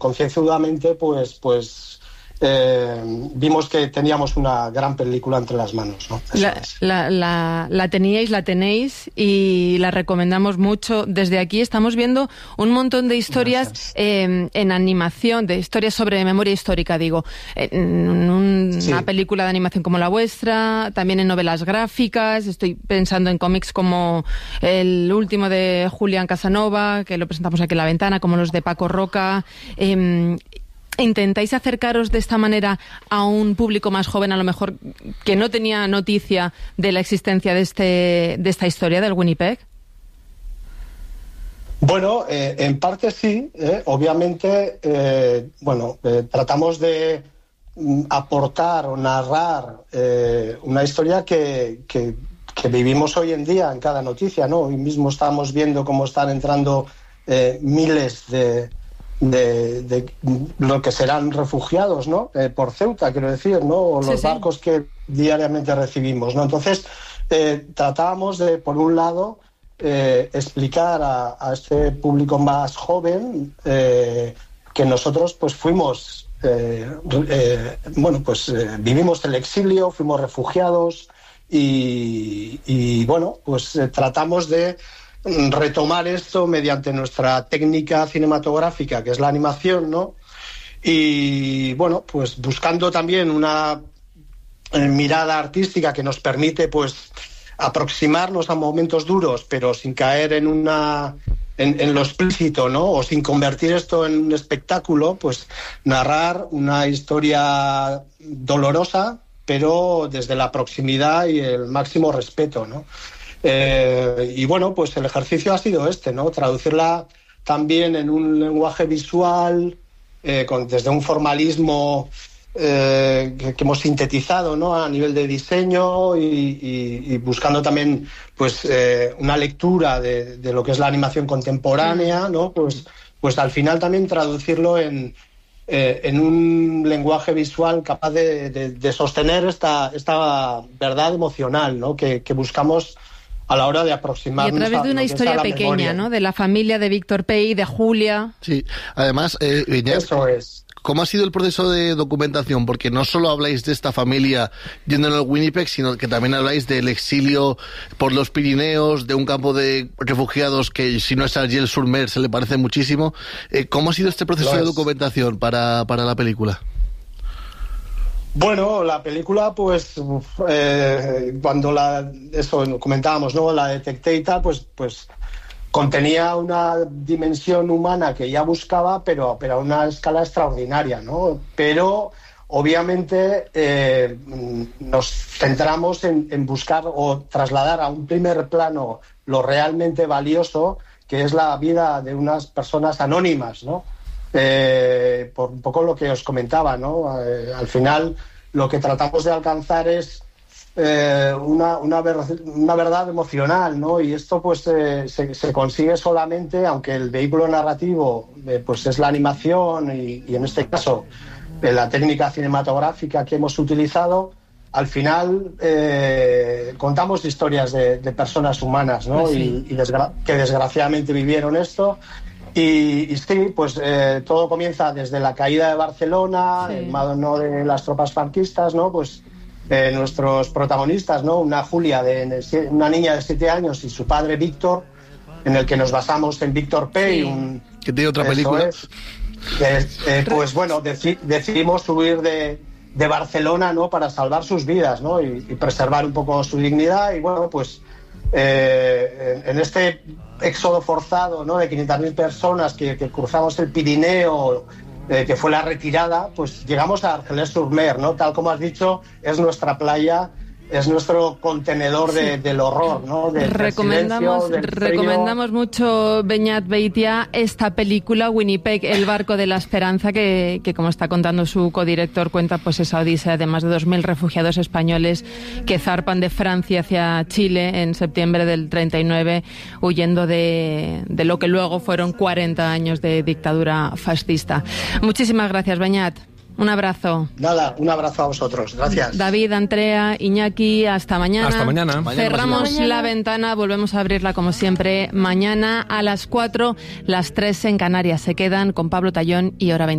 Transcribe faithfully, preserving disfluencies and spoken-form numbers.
concienzudamente, pues, pues eh, vimos que teníamos una gran película entre las manos, ¿no? La, la, la, la teníais, la tenéis y la recomendamos mucho. Desde aquí estamos viendo un montón de historias eh, en animación, de historias sobre memoria histórica, digo. En un, sí. Una película de animación como la vuestra, también en novelas gráficas, estoy pensando en cómics como el último de Julián Casanova, que lo presentamos aquí en La Ventana, como los de Paco Roca. Eh, ¿Intentáis acercaros de esta manera a un público más joven, a lo mejor que no tenía noticia de la existencia de este de esta historia del Winnipeg? Bueno, eh, en parte sí. Eh, obviamente, eh, bueno, eh, tratamos de mm, aportar o narrar eh, una historia que, que, que vivimos hoy en día en cada noticia, ¿no? Hoy mismo estamos viendo cómo están entrando eh, miles de De, de lo que serán refugiados, ¿no? Eh, por Ceuta, quiero decir, ¿no? O los sí, sí. barcos que diariamente recibimos, ¿no? Entonces, eh, tratábamos de, por un lado, eh, explicar a, a este público más joven eh, que nosotros, pues, fuimos, eh, eh, bueno, pues, eh, vivimos el exilio, fuimos refugiados y, y bueno, pues, eh, tratamos de retomar esto mediante nuestra técnica cinematográfica, que es la animación, ¿no? Y bueno, pues buscando también una eh, mirada artística que nos permite, pues, aproximarnos a momentos duros, pero sin caer en una en, en lo explícito, ¿no? O sin convertir esto en un espectáculo, pues narrar una historia dolorosa, pero desde la proximidad y el máximo respeto, ¿no? Eh, y bueno, pues el ejercicio ha sido este, ¿no? Traducirla también en un lenguaje visual, eh, con, desde un formalismo eh, que, que hemos sintetizado, ¿no? A nivel de diseño y, y, y buscando también, pues, eh, una lectura de, de lo que es la animación contemporánea, ¿no? Pues, pues al final también traducirlo en, eh, en un lenguaje visual capaz de, de, de sostener esta, esta verdad emocional, ¿no? Que, que buscamos a la hora de aproximarnos. Y a través de una historia pequeña, memoria, ¿no? De la familia de Víctor Pey, de Julia. Sí, además, eh, Beñat, eso es. ¿Cómo ha sido el proceso de documentación? Porque no solo habláis de esta familia yendo en el Winnipeg, sino que también habláis del exilio por los Pirineos, de un campo de refugiados que, si no es Argel-sur-Mer, se le parece muchísimo. Eh, ¿Cómo ha sido este proceso de documentación para, para la película? Bueno, la película, pues, eh, cuando la, eso comentábamos, ¿no? La detecté y tal, pues, pues contenía una dimensión humana que ya buscaba, pero, pero a una escala extraordinaria, ¿no? Pero, obviamente, eh, nos centramos en, en buscar o trasladar a un primer plano lo realmente valioso, que es la vida de unas personas anónimas, ¿no? Eh, por un poco lo que os comentaba, ¿no? Eh, al final lo que tratamos de alcanzar es eh, una, una, ver, una verdad emocional, ¿no? Y esto pues eh, se, se consigue solamente, aunque el vehículo narrativo eh, pues es la animación y, y en este caso eh, la técnica cinematográfica que hemos utilizado. Al final eh, contamos historias de, de personas humanas, ¿no? Pues sí. y, y desgra- que desgraciadamente vivieron esto. Y, y sí, pues eh, todo comienza desde la caída de Barcelona, sí. el mano de las tropas franquistas, ¿no? Pues eh, nuestros protagonistas, ¿no? Una Julia, de, de, una niña de siete años y su padre Víctor, en el que nos basamos en Víctor Pey. Sí. Un, que tiene otra película. Es, es, eh, pues bueno, deci- decidimos huir de, de Barcelona, ¿no? Para salvar sus vidas, ¿no? Y, y preservar un poco su dignidad. Y bueno, pues eh, en, en este éxodo forzado, ¿no? De quinientas mil personas que, que cruzamos el Pirineo, eh, que fue la retirada, pues llegamos a Argelès-sur-Mer, ¿no? Tal como has dicho, es nuestra playa, es nuestro contenedor de, sí. del horror, ¿no? De, recomendamos del silencio, del recomendamos mucho, Beñat Beitia, esta película Winnipeg, el barco de la esperanza, que, que como está contando su codirector, cuenta pues esa odisea de más de dos mil refugiados españoles que zarpan de Francia hacia Chile en septiembre del treinta y nueve, huyendo de, de lo que luego fueron cuarenta años de dictadura fascista. Muchísimas gracias, Beñat. Un abrazo. Nada, un abrazo a vosotros. Gracias. David, Andrea, Iñaki, hasta mañana. Hasta mañana. Cerramos mañana. la ventana, volvemos a abrirla como siempre mañana a las cuatro, las tres en Canarias. Se quedan con Pablo Tallón y Hora veinte.